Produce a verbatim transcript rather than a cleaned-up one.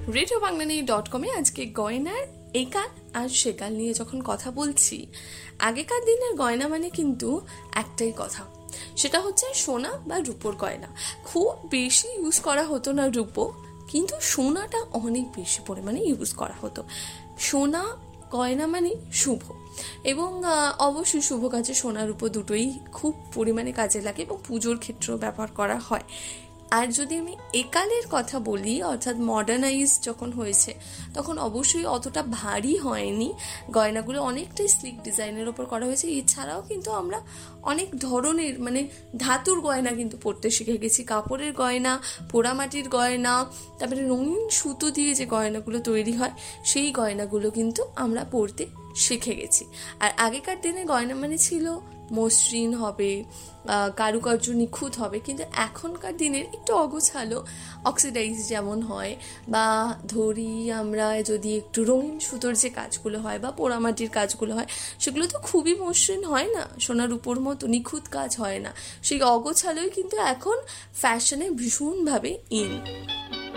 Radio বাংলানি dot কমে আজকে গয়নার একাল আর সেকাল নিয়ে যখন কথা বলছি, আগেকার দিনের গয়না মানে কিন্তু একটাই কথা, সেটা হচ্ছে সোনা বা রূপোর গয়না। খুব বেশি ইউজ করা হতো না রূপো, কিন্তু সোনাটা অনেক বেশি পরিমাণে ইউজ করা হতো। সোনা গয়না মানে শুভ, এবং অবশ্যই শুভ কাজে সোনা রূপো দুটোই খুব পরিমাণে কাজে লাগে এবং পুজোর ক্ষেত্রেও ব্যবহার করা হয়। আর যদি আমি একালের কথা বলি, অর্থাৎ মডার্নাইজ যখন হয়েছে, তখন অবশ্যই অতটা ভারী হয়নি, গয়নাগুলো অনেকটাই স্লিক ডিজাইনের ওপর করা হয়েছে। এছাড়াও কিন্তু আমরা অনেক ধরনের মানে ধাতুর গয়না কিন্তু পরতে শিখে গেছি, কাপড়ের গয়না, পোড়ামাটির গয়না, তারপরে রঙিন সুতো দিয়ে যে গয়নাগুলো তৈরি হয় সেই গয়নাগুলো কিন্তু আমরা পরতে শিখে গেছি। আর আগেকার দিনে গয়না মানে ছিল মসৃণ হবে, কারুকার্য নিখুঁত হবে, কিন্তু এখনকার দিনের একটু অগোছালো, অক্সিডাইজ যেমন হয়, বা ধরি আমরা যদি একটু রঙিন সুতোর যে কাজগুলো হয় বা পোড়ামাটির কাজগুলো হয়, সেগুলো তো খুবই মসৃণ হয় না, সোনার উপর মতো নিখুঁত কাজ হয় না। সেই অগোছালোই কিন্তু এখন ফ্যাশনে ভীষণভাবে ইন।